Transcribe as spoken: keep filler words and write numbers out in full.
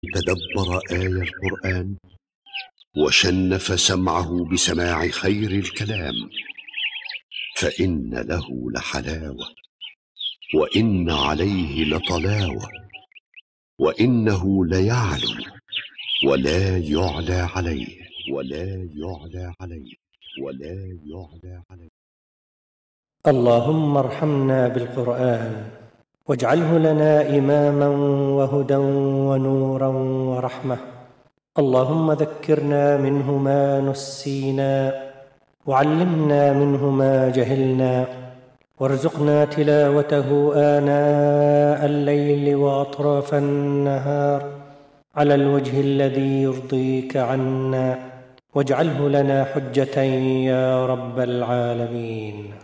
تدبر آي القرآن وشنف سمعه بسماع خير الكلام، فإن له لحلاوة، وإن عليه لطلاوة، وإنه ليعلو ولا يعلى عليه ولا يعلى عليه ولا يعلى عليه. اللهم ارحمنا بالقرآن واجعله لنا إماما وهدى ونورا ورحمة. اللهم ذكرنا منه ما نسينا، وعلمنا منه ما جهلنا، وارزقنا تلاوته آناء الليل وأطراف النهار على الوجه الذي يرضيك عنا، واجعله لنا حجة يا رب العالمين.